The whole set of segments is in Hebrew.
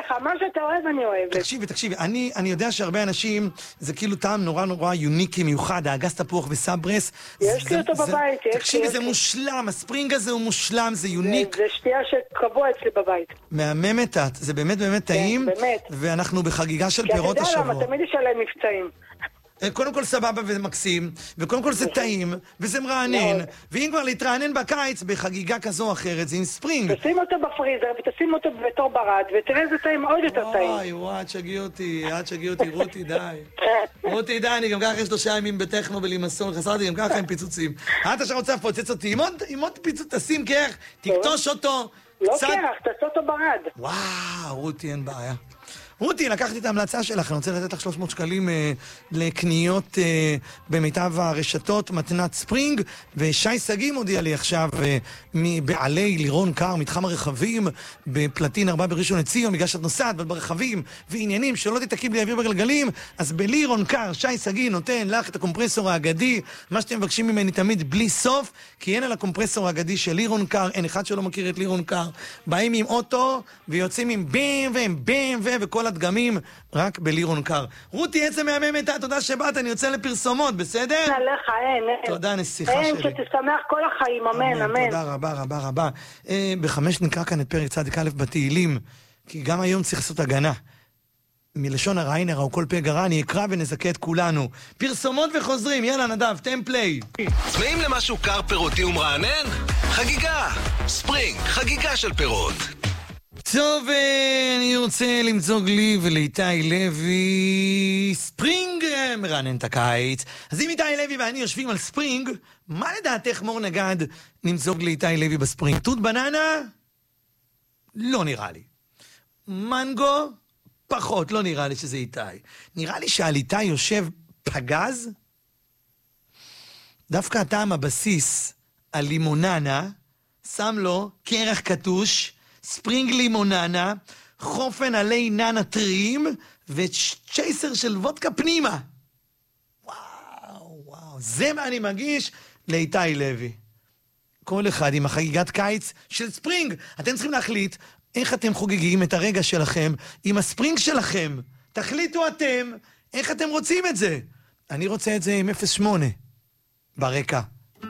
לך, מה שאתה אוהב אני אוהבת. תקשיבי, אני יודע שהרבה אנשים, זה כאילו טעם נורא יוניקי מיוחד, האגס תפוח וסברס. יש לי אותו בבית. תקשיבי, זה מושלם, הספרינג הזה הוא מושלם, זה יוניק. זה שתייה שקבוע אצלי בבית. מהממת את, זה באמת טעים. באמת. ואנחנו בחגיגה של פירות השבוע. כי אתה יודע למה, תמיד יש עליהם מבצעים. קודם כל סבבה ומקסים, וקודם כל זה טעים, וזה מרענן, ואם כבר להתרענן בקיץ בחגיגה כזו או אחרת, זה עם ספרינג. תשים אותו בפריזר, ותשים אותו בתור ברד, ותראה איזה טעים עוד יותר טעים. וואי, עד שגיע אותי, רותי, די. רותי, די, אני גם ככה 3 ימים בטכנו בלימסון, חסרתי גם ככה עם פיצוצים. את עכשיו רוצה לפוצץ אותי, עם עוד פיצוץ, תשים קרח, תקטוש אותו. לא קרח, תעשה אותו ברד. וואו, רותי, אין בעיה. רותי, לקחתי את ההמלצה שלך, אני רוצה לתת לך 300 שקלים לקניות במיטב הרשתות, מתנת ספרינג, ושי סגים הודיע לי עכשיו מבעלי לירון קר, מתחם הרכבים, בפלטין 4 בראשון לציון, בגלל שאת נוסעת ברכבים ועניינים שלא תתקים בלי אוויר בגלגלים, אז בלירון קר, שי סגי נותן לך את הקומפרסור האגדי, מה שאתם מבקשים ממני תמיד בלי סוף, כי אין על הקומפרסור האגדי של לירון קר, אין אחד שלא מכיר את לירון קר, באים עם אוטו ויוצאים עם בים וכל הדגמים רק בלירון קר. רותי, עצם מהממת, תודה שבאת, אני יוצא לפרסומות, בסדר? עליך, אין. תודה, נסיכה שלי. אין, שתשמח כל החיים, אמן. תודה רבה. ב5 נקרא כאן את פרק צדיק א' בתהילים, כי גם היום צריך לעשות הגנה. מלשון הריינר או כל פה גרה, אני אקרא ונזכה את כולנו. פרסומות וחוזרים, יאללה נדב, תן פליי. צמאים למשהו קר פירותי ומרענן? חגיגה, ספרינג, חגיגה של פירות. טוב, אני רוצה למזוג לי ולאיתי לוי ספרינג מרענן את הקיץ. אז אם איתי לוי ואני יושבים על ספרינג, מה לדעתך מור נגד נמזוג לאיתי לוי בספרינג? תות בננה? לא נראה לי. מנגו? פחות, לא נראה לי שזה איתי. נראה לי שעל איתי יושב פגז? דווקא הטעם הבסיס, הלימוננה, שם לו קרח קטוש, ספרינג לימוננה, חופן עלי ננה טריים, וצ'ייסר של וודקה פנימה. וואו, זה מה אני מגיש לאיתי לוי. כל אחד עם החגיגת קיץ של ספרינג. אתם צריכים להחליט איך אתם חוגגים את הרגע שלכם עם הספרינג שלכם. תחליטו אתם איך אתם רוצים את זה. אני רוצה את זה עם 08 ברקע.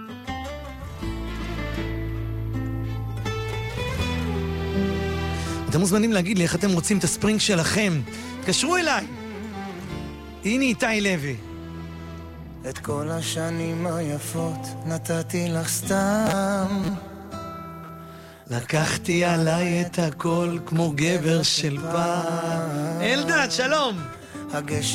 אתם מוזמנים להגיד לי איך אתם רוצים את הספרינג שלכם. תקשרו אליי. הנה איתי לוי. את כל השנים היפות נתתי לך סתם, לקחתי עליי את הכל כמו גבר של פעם. אלדד, שלום. הגשם